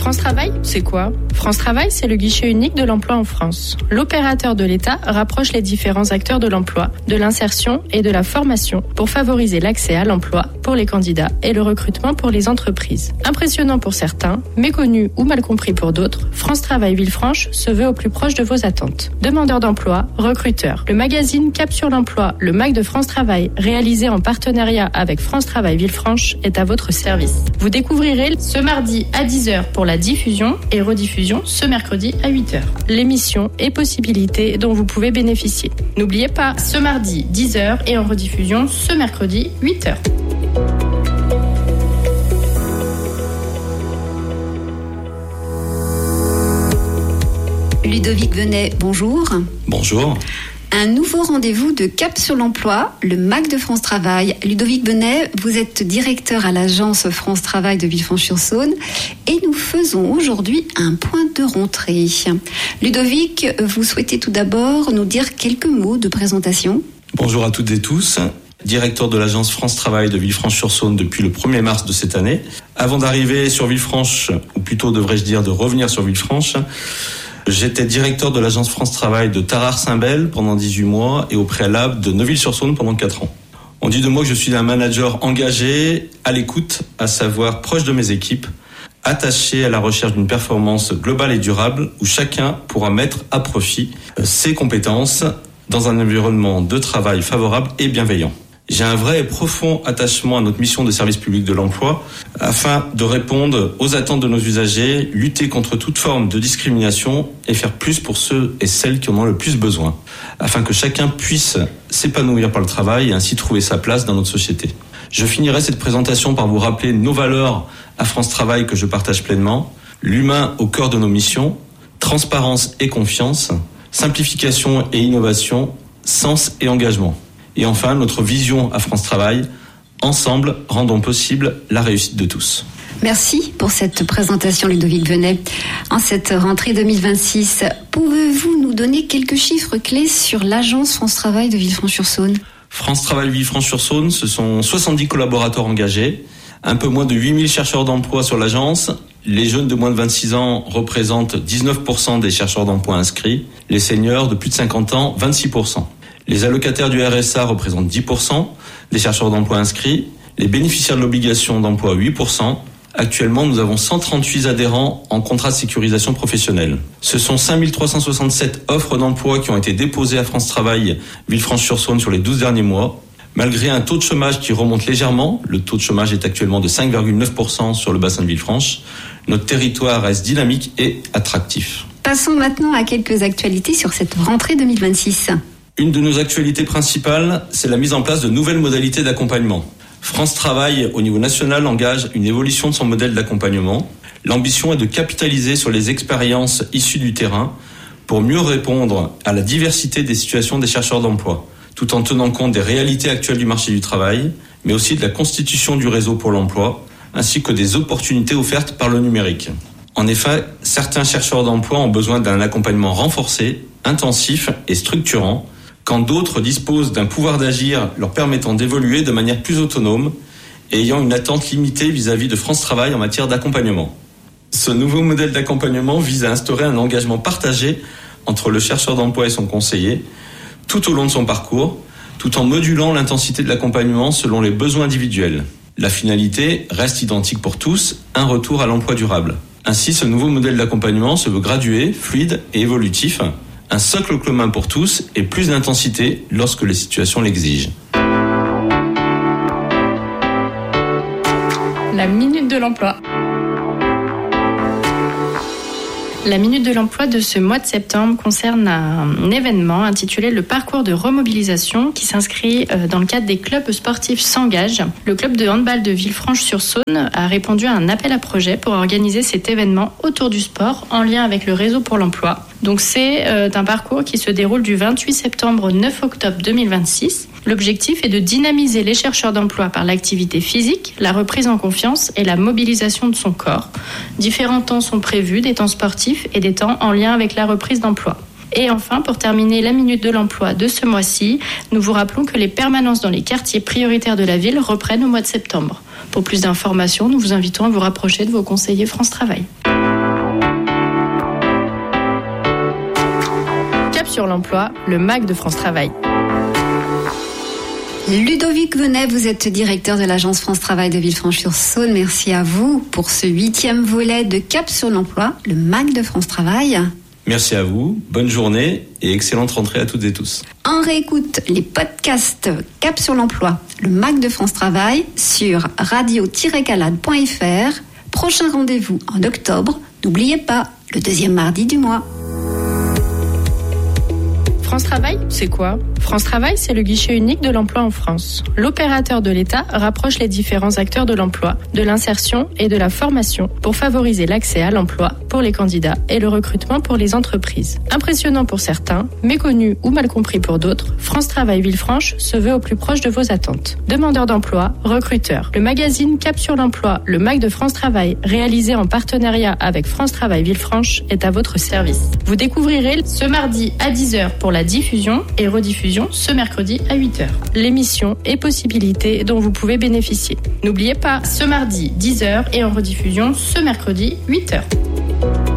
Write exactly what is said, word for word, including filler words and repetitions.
France Travail, c'est quoi ? France Travail, c'est le guichet unique de l'emploi en France. L'opérateur de l'État rapproche les différents acteurs de l'emploi, de l'insertion et de la formation pour favoriser l'accès à l'emploi pour les candidats et le recrutement pour les entreprises. Impressionnant pour certains, méconnu ou mal compris pour d'autres, France Travail Villefranche se veut au plus proche de vos attentes. Demandeurs d'emploi, recruteurs. Le magazine Cap sur l'emploi, le M A C de France Travail, réalisé en partenariat avec France Travail Villefranche, est à votre service. Vous découvrirez ce mardi à dix heures pour la diffusion et rediffusion ce mercredi à huit heures. L'émission et possibilités dont vous pouvez bénéficier. N'oubliez pas, ce mardi dix heures et en rediffusion ce mercredi huit heures. Ludovic Venet, bonjour. Bonjour. Un nouveau rendez-vous de Cap sur l'emploi, le M A C de France Travail. Ludovic Venet, vous êtes directeur à l'agence France Travail de Villefranche-sur-Saône et nous faisons aujourd'hui un point de rentrée. Ludovic, vous souhaitez tout d'abord nous dire quelques mots de présentation ? Bonjour à toutes et tous. Directeur de l'agence France Travail de Villefranche-sur-Saône depuis le premier mars de cette année. Avant d'arriver sur Villefranche, ou plutôt devrais-je dire de revenir sur Villefranche, j'étais directeur de l'agence France Travail de Tarare-Saint-Bel pendant dix-huit mois et au préalable de Neuville-sur-Saône pendant quatre ans. On dit de moi que je suis un manager engagé, à l'écoute, à savoir proche de mes équipes, attaché à la recherche d'une performance globale et durable où chacun pourra mettre à profit ses compétences dans un environnement de travail favorable et bienveillant. J'ai un vrai et profond attachement à notre mission de service public de l'emploi afin de répondre aux attentes de nos usagers, lutter contre toute forme de discrimination et faire plus pour ceux et celles qui en ont le plus besoin, afin que chacun puisse s'épanouir par le travail et ainsi trouver sa place dans notre société. Je finirai cette présentation par vous rappeler nos valeurs à France Travail que je partage pleinement, l'humain au cœur de nos missions, transparence et confiance, simplification et innovation, sens et engagement. Et enfin, notre vision à France Travail, ensemble, rendons possible la réussite de tous. Merci pour cette présentation, Ludovic Venet. En cette rentrée deux mille vingt-six, pouvez-vous nous donner quelques chiffres clés sur l'agence France Travail de Villefranche-sur-Saône ? France Travail Villefranche-sur-Saône, ce sont soixante-dix collaborateurs engagés, un peu moins de huit mille chercheurs d'emploi sur l'agence. Les jeunes de moins de vingt-six ans représentent dix-neuf pour cent des chercheurs d'emploi inscrits, les seniors de plus de cinquante ans, vingt-six pour cent. Les allocataires du R S A représentent dix pour cent des chercheurs d'emploi inscrits, les bénéficiaires de l'obligation d'emploi huit pour cent. Actuellement, nous avons cent trente-huit adhérents en contrat de sécurisation professionnelle. Ce sont cinq mille trois cent soixante-sept offres d'emploi qui ont été déposées à France Travail Villefranche-sur-Saône sur les douze derniers mois. Malgré un taux de chômage qui remonte légèrement, le taux de chômage est actuellement de cinq virgule neuf pour cent sur le bassin de Villefranche, notre territoire reste dynamique et attractif. Passons maintenant à quelques actualités sur cette rentrée deux mille vingt-six. Une de nos actualités principales, c'est la mise en place de nouvelles modalités d'accompagnement. France Travail, au niveau national, engage une évolution de son modèle d'accompagnement. L'ambition est de capitaliser sur les expériences issues du terrain pour mieux répondre à la diversité des situations des chercheurs d'emploi, tout en tenant compte des réalités actuelles du marché du travail, mais aussi de la constitution du réseau pour l'emploi, ainsi que des opportunités offertes par le numérique. En effet, certains chercheurs d'emploi ont besoin d'un accompagnement renforcé, intensif et structurant, quand d'autres disposent d'un pouvoir d'agir leur permettant d'évoluer de manière plus autonome et ayant une attente limitée vis-à-vis de France Travail en matière d'accompagnement. Ce nouveau modèle d'accompagnement vise à instaurer un engagement partagé entre le chercheur d'emploi et son conseiller, tout au long de son parcours, tout en modulant l'intensité de l'accompagnement selon les besoins individuels. La finalité reste identique pour tous, un retour à l'emploi durable. Ainsi, ce nouveau modèle d'accompagnement se veut gradué, fluide et évolutif, un socle commun pour tous et plus d'intensité lorsque les situations l'exigent. La minute de l'emploi. La Minute de l'Emploi de ce mois de septembre concerne un événement intitulé le parcours de remobilisation qui s'inscrit dans le cadre des clubs sportifs s'engagent. Le club de handball de Villefranche-sur-Saône a répondu à un appel à projet pour organiser cet événement autour du sport en lien avec le réseau pour l'emploi. Donc c'est euh, un parcours qui se déroule du vingt-huit septembre au neuf octobre deux mille vingt-six. L'objectif est de dynamiser les chercheurs d'emploi par l'activité physique, la reprise en confiance et la mobilisation de son corps. Différents temps sont prévus, des temps sportifs et des temps en lien avec la reprise d'emploi. Et enfin, pour terminer la Minute de l'Emploi de ce mois-ci, nous vous rappelons que les permanences dans les quartiers prioritaires de la ville reprennent au mois de septembre. Pour plus d'informations, nous vous invitons à vous rapprocher de vos conseillers France Travail. sur l'emploi, le M A C de France Travail. Ludovic Venet, vous êtes directeur de l'agence France Travail de Villefranche-sur-Saône. Merci à vous pour ce huitième volet de Cap sur l'emploi, le M A C de France Travail. Merci à vous, bonne journée et excellente rentrée à toutes et tous. On réécoute les podcasts Cap sur l'emploi, le M A C de France Travail sur radio tiret calade point f r. Prochain rendez-vous en octobre, n'oubliez pas, le deuxième mardi du mois. France Travail, c'est quoi ? France Travail, c'est le guichet unique de l'emploi en France. L'opérateur de l'État rapproche les différents acteurs de l'emploi, de l'insertion et de la formation pour favoriser l'accès à l'emploi pour les candidats et le recrutement pour les entreprises. Impressionnant pour certains, méconnu ou mal compris pour d'autres, France Travail Villefranche se veut au plus proche de vos attentes. Demandeurs d'emploi, recruteurs. Le magazine Cap sur l'emploi, le M A C de France Travail, réalisé en partenariat avec France Travail Villefranche, est à votre service. Vous découvrirez ce mardi à dix heures pour la diffusion et rediffusion ce mercredi à huit heures. L'émission et possibilités dont vous pouvez bénéficier. N'oubliez pas, ce mardi dix heures et en rediffusion ce mercredi huit heures.